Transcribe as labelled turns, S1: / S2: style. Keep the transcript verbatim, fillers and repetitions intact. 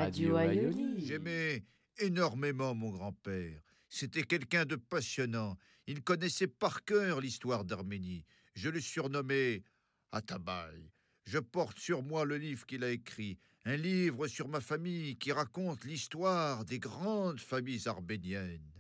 S1: Radio Aïoli.
S2: J'aimais énormément mon grand-père. C'était quelqu'un de passionnant. Il connaissait par cœur l'histoire d'Arménie. Je le surnommais Atabaï. Je porte sur moi le livre qu'il a écrit, un livre sur ma famille qui raconte l'histoire des grandes familles arméniennes.